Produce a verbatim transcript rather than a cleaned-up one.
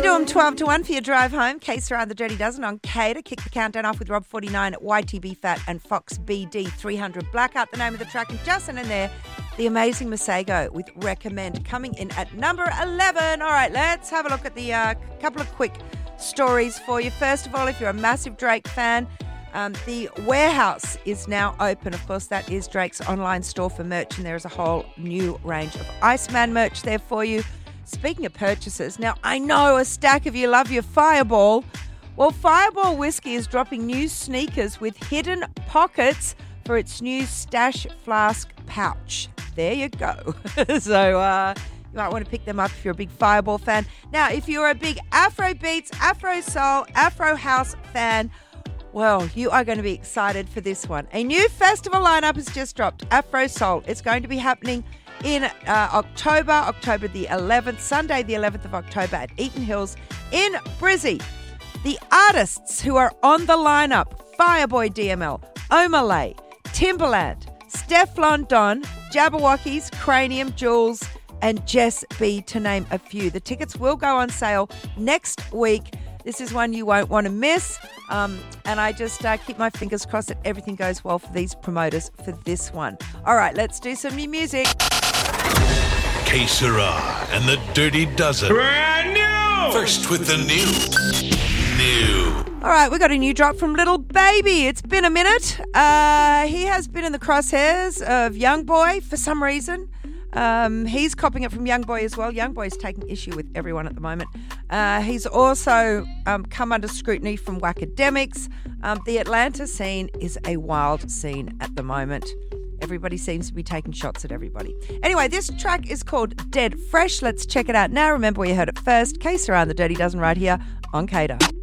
you do them twelve to one for your drive home. Case around the Dirty Dozen on K to kick the countdown off with Rob forty-nine, Y T B Fat and Fox B D three hundred. Blackout, the name of the track. And just in there, the amazing Masego with Recommend coming in at number eleven. All right, let's have a look at the uh, couple of quick stories for you. First of all, if you're a massive Drake fan, um, the warehouse is now open. Of course, that is Drake's online store for merch, and there is a whole new range of Iceman merch there for you. Speaking of purchases, now I know a stack of you love your Fireball. Well, Fireball Whiskey is dropping new sneakers with hidden pockets for its new Stash Flask pouch. There you go. so uh, you might want to pick them up if you're a big Fireball fan. Now, if you're a big Afro Beats, Afro Soul, Afro House fan, well, you are going to be excited for this one. A new festival lineup has just dropped, Afro Soul. It's going to be happening in uh, October, October the eleventh, Sunday the eleventh of October at Eaton Hills in Brizzy. The artists who are on the lineup, Fireboy D M L, Omalay, Timbaland, Stefflon Don, Jabberwockies, Cranium, Jules, and Jess B, to name a few. The tickets will go on sale next week. This is one you won't want to miss. Um, and I just uh, keep my fingers crossed that everything goes well for these promoters for this one. All right, let's do some new music. Que Sera and the Dirty Dozen. Brand new! First with the new. New. All right, we got a new drop from Little Baby. It's been a minute. Uh, he has been in the crosshairs of Youngboy for some reason. Um, he's copying it from Youngboy as well. Youngboy's taking issue with everyone at the moment. Uh, he's also um, come under scrutiny from Whackademics. Um, the Atlanta scene is a wild scene at the moment. Everybody seems to be taking shots at everybody. Anyway, this track is called Dead Fresh. Let's check it out now. Remember where you heard it first. Que Sera and the Dirty Dozen right here on Cater.